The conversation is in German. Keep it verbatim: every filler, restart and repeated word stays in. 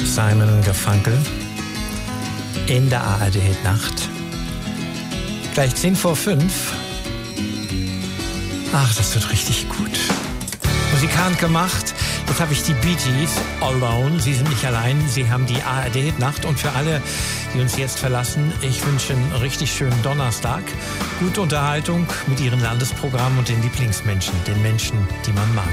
Simon und Garfunkel in der A R D-Nacht. Gleich zehn vor fünf. Ach, das wird richtig gut. Musikant gemacht. Jetzt habe ich die Bee Gees, Alone. Sie sind nicht allein, sie haben die A R D-Nacht. Und für alle, die uns jetzt verlassen, ich wünsche einen richtig schönen Donnerstag. Gute Unterhaltung mit ihren Landesprogrammen und den Lieblingsmenschen, den Menschen, die man mag.